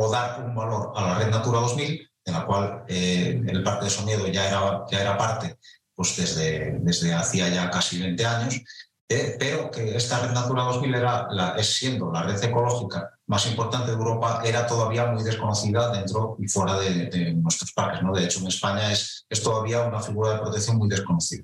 luego dar un valor a la Red Natura 2000, de la cual el Parque de Somiedo ya era parte pues desde hacía ya casi 20 años, pero que esta Red Natura 2000 siendo la red ecológica más importante de Europa, era todavía muy desconocida dentro y fuera de nuestros parques, ¿no? De hecho, en España es todavía una figura de protección muy desconocida.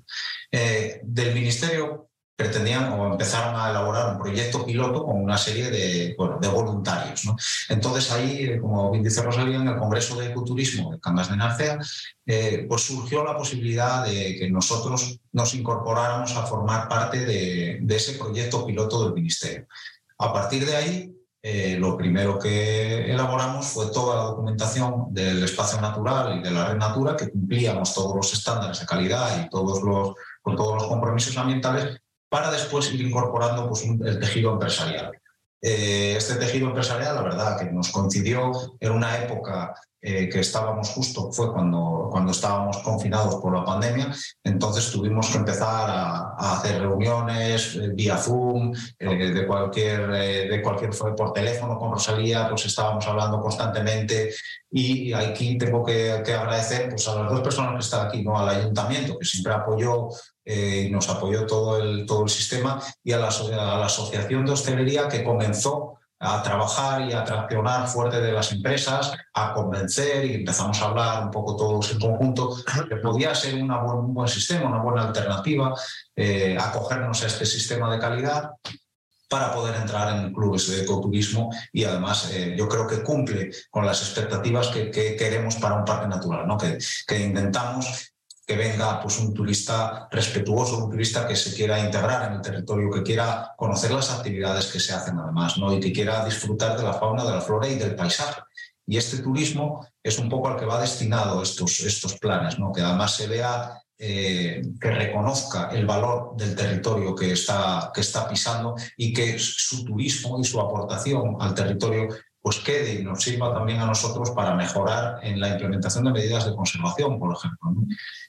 Del Ministerio pretendían o empezaron a elaborar un proyecto piloto con una serie de voluntarios, ¿no? Entonces ahí, como bien dice Rosalía, en el Congreso de Ecoturismo de Cangas de Narcea, pues surgió la posibilidad de que nosotros nos incorporáramos a formar parte de ese proyecto piloto del Ministerio. A partir de ahí, lo primero que elaboramos fue toda la documentación del espacio natural y de la Red Natura, que cumplíamos todos los estándares de calidad y con todos los compromisos ambientales, para después ir incorporando pues, el tejido empresarial. Este tejido empresarial, la verdad, que nos coincidió en una época que estábamos justo, fue cuando estábamos confinados por la pandemia, entonces tuvimos que empezar a hacer reuniones vía Zoom, de cualquier por teléfono con Rosalía, pues estábamos hablando constantemente, y aquí tengo que agradecer pues, a las dos personas que están aquí, ¿no? Al Ayuntamiento, que siempre apoyó y nos apoyó todo el sistema, y a la Asociación de Hostelería, que comenzó a trabajar y a traccionar fuerte de las empresas, a convencer, y empezamos a hablar un poco todos en conjunto que podía ser un buen sistema, una buena alternativa, acogernos a este sistema de calidad para poder entrar en clubes de ecoturismo, y además yo creo que cumple con las expectativas que queremos para un parque natural, ¿no? Que intentamos que venga pues, un turista respetuoso, un turista que se quiera integrar en el territorio, que quiera conocer las actividades que se hacen además, ¿no? Y que quiera disfrutar de la fauna, de la flora y del paisaje. Y este turismo es un poco al que va destinado estos planes, ¿no? Que además se vea, que reconozca el valor del territorio que está pisando, y que su turismo y su aportación al territorio pues quede y nos sirva también a nosotros para mejorar en la implementación de medidas de conservación, por ejemplo, ¿no?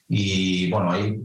Y bueno, ahí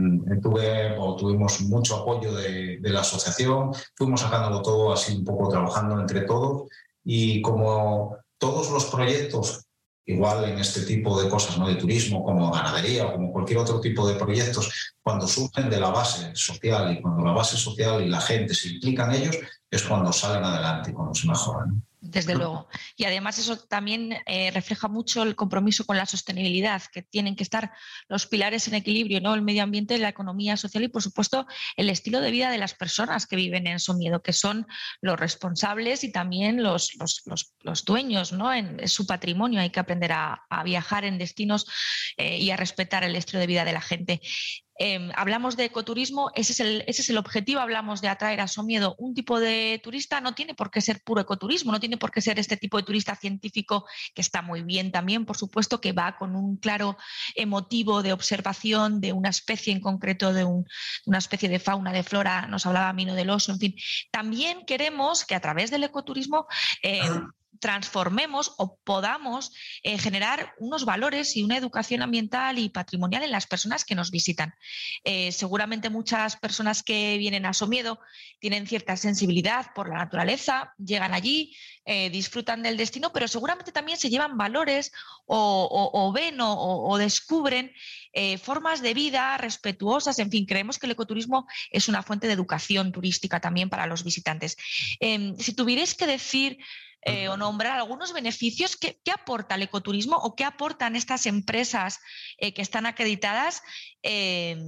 tuvimos mucho apoyo de la asociación, fuimos sacándolo todo así un poco trabajando entre todos, y como todos los proyectos, igual en este tipo de cosas, ¿no? De turismo, como ganadería o como cualquier otro tipo de proyectos, cuando surgen de la base social, y cuando la base social y la gente se implican ellos, es cuando salen adelante y cuando se mejoran, ¿no? Desde luego. Y además eso también refleja mucho el compromiso con la sostenibilidad, que tienen que estar los pilares en equilibrio, ¿no? El medio ambiente, la economía social y, por supuesto, el estilo de vida de las personas que viven en Somiedo, que son los responsables y también los dueños, ¿no? En su patrimonio. Hay que aprender a viajar en destinos y a respetar el estilo de vida de la gente. Hablamos de ecoturismo, ese es el objetivo. Hablamos de atraer a Somiedo un tipo de turista. No tiene por qué ser puro ecoturismo, no tiene por qué ser este tipo de turista científico, que está muy bien también, por supuesto, que va con un claro motivo de observación de una especie en concreto, de una especie de fauna, de flora. Nos hablaba Mino del oso, en fin. También queremos que a través del ecoturismo transformemos o podamos generar unos valores y una educación ambiental y patrimonial en las personas que nos visitan. Seguramente muchas personas que vienen a Somiedo tienen cierta sensibilidad por la naturaleza, llegan allí, disfrutan del destino, pero seguramente también se llevan valores o ven o descubren formas de vida respetuosas. En fin, creemos que el ecoturismo es una fuente de educación turística también para los visitantes. Si tuvierais que decir o nombrar algunos beneficios, ¿qué aporta el ecoturismo o qué aportan estas empresas que están acreditadas? ¿Qué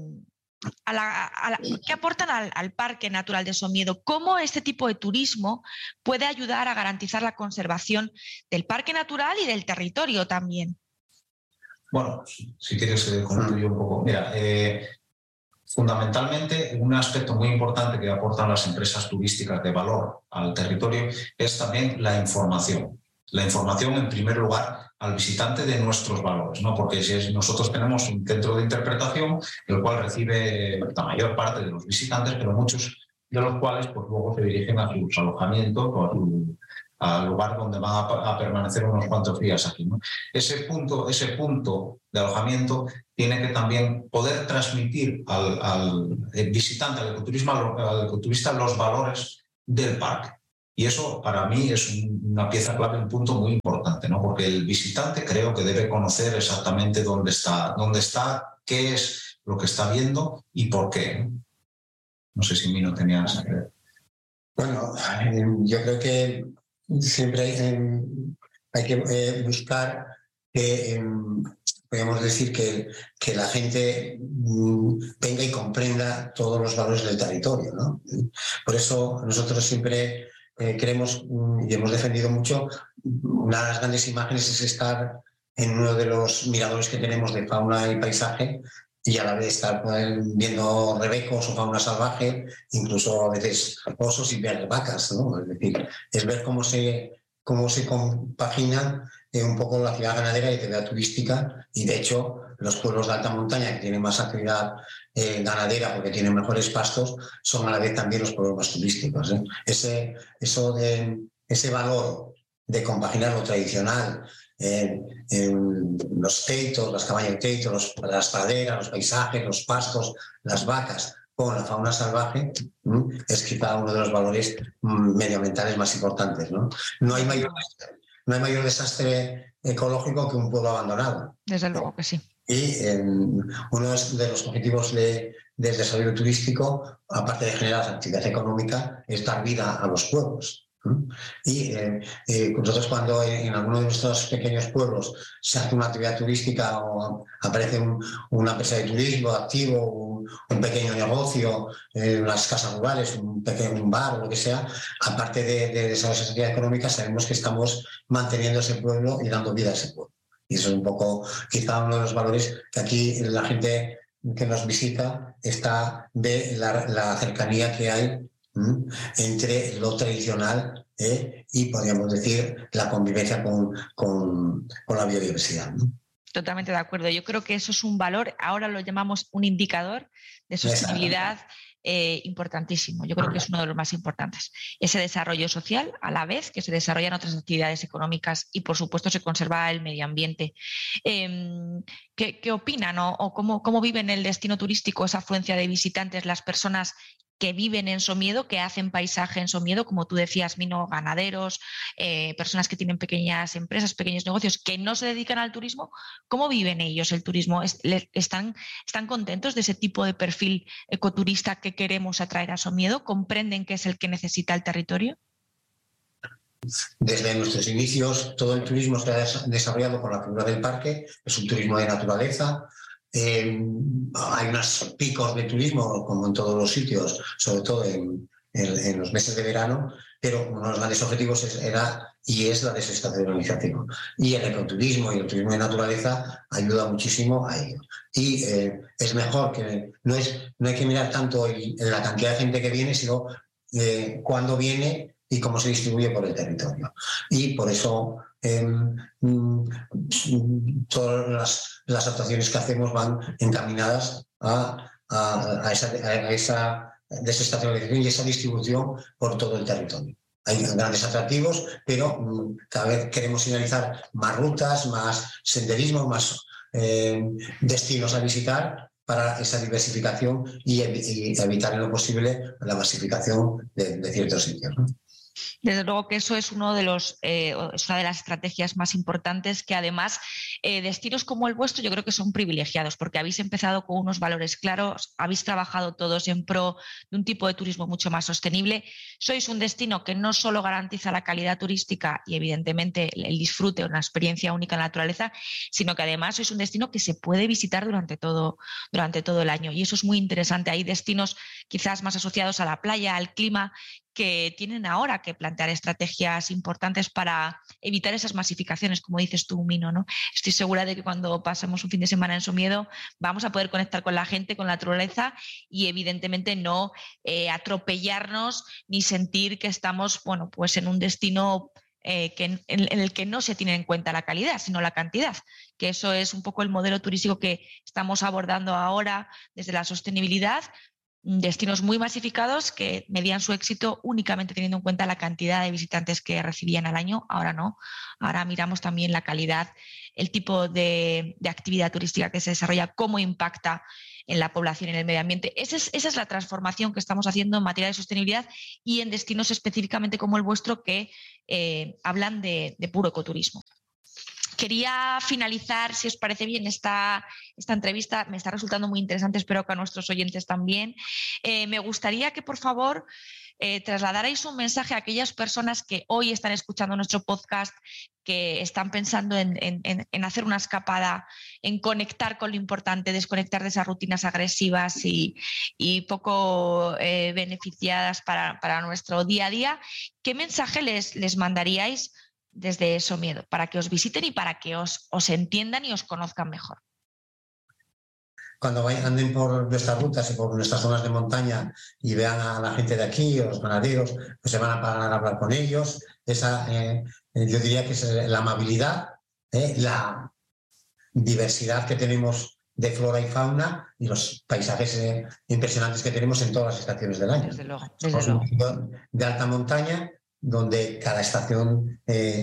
aportan al Parque Natural de Somiedo? ¿Cómo este tipo de turismo puede ayudar a garantizar la conservación del parque natural y del territorio también? Bueno, si quieres comento yo un poco. Mira, fundamentalmente, un aspecto muy importante que aportan las empresas turísticas de valor al territorio es también la información. La información, en primer lugar, al visitante de nuestros valores, ¿no? Porque si nosotros tenemos un centro de interpretación, el cual recibe la mayor parte de los visitantes, pero muchos de los cuales pues, luego se dirigen a sus alojamientos o al lugar donde van a permanecer unos cuantos días aquí, ¿no? Ese punto de alojamiento tiene que también poder transmitir al visitante, al ecoturista, los valores del parque. Y eso para mí es una pieza clave, un punto muy importante, ¿no? Porque el visitante creo que debe conocer exactamente dónde está, qué es lo que está viendo y por qué. No sé si Mino tenías que ver. Bueno, yo creo que siempre hay que buscar que, podríamos decir que la gente venga y comprenda todos los valores del territorio, ¿no? Por eso nosotros siempre queremos y hemos defendido mucho, una de las grandes imágenes es estar en uno de los miradores que tenemos de fauna y paisaje y a la vez estar viendo rebecos o fauna salvaje, incluso a veces osos y ver vacas, ¿no? Es decir, es ver cómo se compaginan un poco la actividad ganadera y actividad turística, y de hecho los pueblos de alta montaña que tienen más actividad ganadera porque tienen mejores pastos son a la vez también los pueblos más turísticos, ¿eh? Ese valor de compaginar lo tradicional, los teitos, las cabañas de teitos, las praderas, los paisajes, los pastos, las vacas, con la fauna salvaje, es quizá uno de los valores medioambientales más importantes, ¿no? No hay mayor desastre ecológico que un pueblo abandonado. Desde luego que sí. Y uno de los objetivos del desarrollo turístico, aparte de generar actividad económica, es dar vida a los pueblos. Y nosotros cuando en alguno de nuestros pequeños pueblos se hace una actividad turística o aparece una empresa de turismo activo, un pequeño negocio, las casas rurales, un bar o lo que sea, aparte de esa actividad económica, sabemos que estamos manteniendo ese pueblo y dando vida a ese pueblo. Y eso es un poco quizá uno de los valores que aquí la gente que nos visita ve la cercanía que hay entre lo tradicional y, podríamos decir, la convivencia con la biodiversidad, ¿no? Totalmente de acuerdo. Yo creo que eso es un valor, ahora lo llamamos un indicador de sostenibilidad importantísimo. Yo creo que es uno de los más importantes. Ese desarrollo social, a la vez que se desarrollan otras actividades económicas y, por supuesto, se conserva el medio ambiente. ¿Qué opinan o cómo viven el destino turístico, esa afluencia de visitantes, las personas que viven en Somiedo, que hacen paisaje en Somiedo, como tú decías, Mino, ganaderos, personas que tienen pequeñas empresas, pequeños negocios, que no se dedican al turismo? ¿Cómo viven ellos el turismo? ¿Están contentos de ese tipo de perfil ecoturista que queremos atraer a Somiedo? ¿Comprenden que es el que necesita el territorio? Desde nuestros inicios, todo el turismo se ha desarrollado con la figura del parque, es un turismo de naturaleza. Hay unos picos de turismo, como en todos los sitios, sobre todo en los meses de verano, pero uno de los grandes objetivos era y es la desestacionalización. Y el ecoturismo y el turismo de naturaleza ayuda muchísimo a ello. Y es mejor que no hay que mirar tanto la cantidad de gente que viene, sino cuándo viene y cómo se distribuye por el territorio. Y por eso todas las actuaciones que hacemos van encaminadas a esa desestacionalización y esa distribución por todo el territorio. Hay grandes atractivos, pero cada vez queremos señalizar más rutas, más senderismo, más destinos a visitar para esa diversificación y evitar en lo posible la masificación de ciertos sitios, ¿no? Desde luego que eso es es una de las estrategias más importantes, que además destinos como el vuestro yo creo que son privilegiados porque habéis empezado con unos valores claros, habéis trabajado todos en pro de un tipo de turismo mucho más sostenible. Sois un destino que no solo garantiza la calidad turística y evidentemente el disfrute, una experiencia única en la naturaleza, sino que además sois un destino que se puede visitar durante todo el año, y eso es muy interesante. Hay destinos quizás más asociados a la playa, al clima, que tienen ahora que plantear estrategias importantes para evitar esas masificaciones, como dices tú, Mino, ¿no? Estoy segura de que cuando pasemos un fin de semana en Somiedo vamos a poder conectar con la gente, con la naturaleza, y evidentemente no atropellarnos ni sentir que estamos, bueno, pues en un destino en el que no se tiene en cuenta la calidad, sino la cantidad, que eso es un poco el modelo turístico que estamos abordando ahora desde la sostenibilidad, destinos muy masificados que medían su éxito únicamente teniendo en cuenta la cantidad de visitantes que recibían al año. Ahora no, ahora miramos también la calidad, el tipo de actividad turística que se desarrolla, cómo impacta en la población y en el medio ambiente. Esa es la transformación que estamos haciendo en materia de sostenibilidad y en destinos específicamente como el vuestro que hablan de puro ecoturismo. Quería finalizar, si os parece bien, esta entrevista. Me está resultando muy interesante, espero que a nuestros oyentes también. Me gustaría que, por favor, trasladarais un mensaje a aquellas personas que hoy están escuchando nuestro podcast, que están pensando en hacer una escapada, en conectar con lo importante, desconectar de esas rutinas agresivas y poco beneficiadas para nuestro día a día. ¿Qué mensaje les mandaríais desde SOMIEDO para que os visiten y para que os entiendan y os conozcan mejor? Cuando anden por nuestras rutas y por nuestras zonas de montaña y vean a la gente de aquí, o los ganaderos, pues se van a parar a hablar con ellos. Yo diría que es la amabilidad, la diversidad que tenemos de flora y fauna y los paisajes impresionantes que tenemos en todas las estaciones del año. Desde luego. De alta montaña, donde cada estación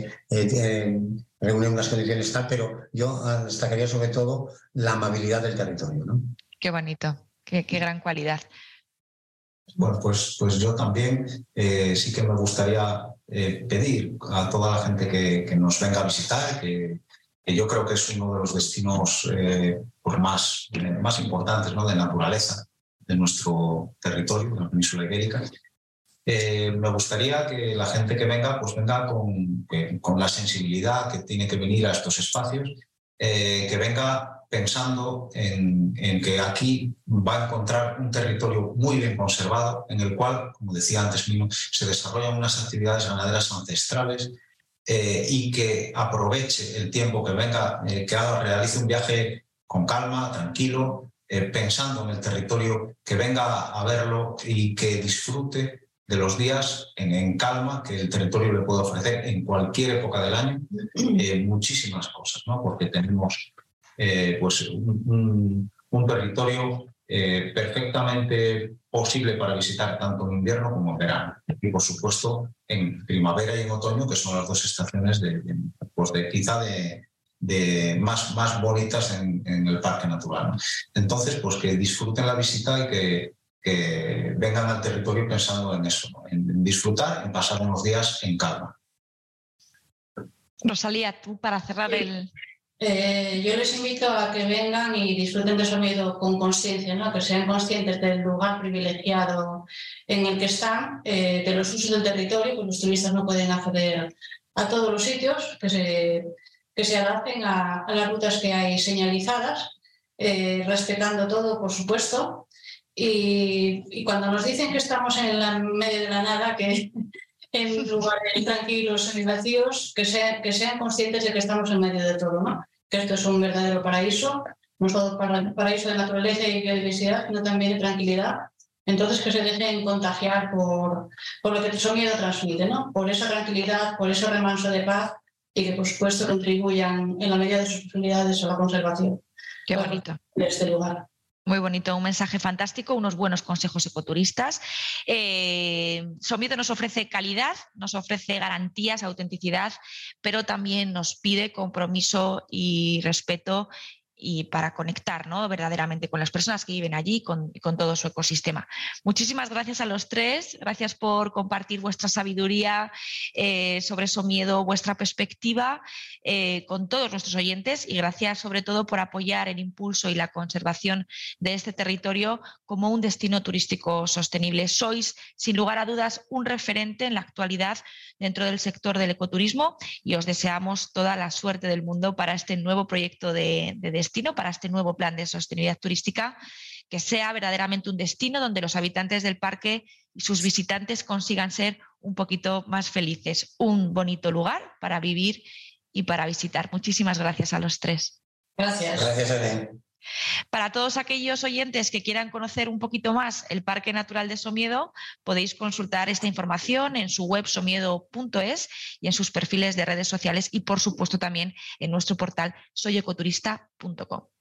reúne unas condiciones tal, pero yo destacaría sobre todo la amabilidad del territorio, ¿no? Qué bonito, qué gran cualidad. Bueno, pues yo también sí que me gustaría pedir a toda la gente que nos venga a visitar, que yo creo que es uno de los destinos pues más importantes, ¿no?, de naturaleza de nuestro territorio, de la península ibérica. Me gustaría que la gente que venga, pues venga con la sensibilidad que tiene que venir a estos espacios, que venga pensando en que aquí va a encontrar un territorio muy bien conservado, en el cual, como decía antes mismo, se desarrollan unas actividades ganaderas ancestrales, y que aproveche el tiempo que venga, que realice un viaje con calma, tranquilo, pensando en el territorio, que venga a verlo y que disfrute de los días en calma que el territorio le puede ofrecer en cualquier época del año, muchísimas cosas, ¿no? Porque tenemos pues un territorio perfectamente posible para visitar tanto en invierno como en verano. Y por supuesto en primavera y en otoño, que son las dos estaciones quizá más bonitas en el parque natural, ¿no? Entonces, pues que disfruten la visita y que vengan al territorio pensando en eso, ¿no?, en disfrutar, en pasar unos días en calma. Rosalía, tú para cerrar el... Yo les invito a que vengan y disfruten de SOMIEDO con consciencia, ¿no?, que sean conscientes del lugar privilegiado en el que están, de los usos del territorio, pues los turistas no pueden acceder a todos los sitios, que se adapten a las rutas que hay señalizadas, respetando todo, por supuesto. Y cuando nos dicen que estamos en medio de la nada, que en lugares tranquilos y vacíos, que sean conscientes de que estamos en medio de todo, ¿no? Que esto es un verdadero paraíso, no solo paraíso de naturaleza y biodiversidad, sino también de tranquilidad. Entonces, que se dejen contagiar por lo que SOMIEDO transmite, ¿no? Por esa tranquilidad, por ese remanso de paz, y que, por supuesto, contribuyan en la medida de sus posibilidades a la conservación. Qué bonito. De este lugar. Muy bonito, un mensaje fantástico, unos buenos consejos ecoturistas. SOMIEDO nos ofrece calidad, nos ofrece garantías, autenticidad, pero también nos pide compromiso y respeto y para conectar, ¿no?, verdaderamente con las personas que viven allí, con todo su ecosistema. Muchísimas gracias a los tres, gracias por compartir vuestra sabiduría sobre SOMIEDO, vuestra perspectiva con todos nuestros oyentes, y gracias sobre todo por apoyar el impulso y la conservación de este territorio como un destino turístico sostenible. Sois, sin lugar a dudas, un referente en la actualidad dentro del sector del ecoturismo y os deseamos toda la suerte del mundo para este nuevo proyecto de destino, para este nuevo plan de sostenibilidad turística, que sea verdaderamente un destino donde los habitantes del parque y sus visitantes consigan ser un poquito más felices, un bonito lugar para vivir y para visitar. Muchísimas gracias a los tres. Gracias. Gracias, Eden. Para todos aquellos oyentes que quieran conocer un poquito más el Parque Natural de Somiedo, podéis consultar esta información en su web somiedo.es y en sus perfiles de redes sociales y, por supuesto, también en nuestro portal soyecoturista.com.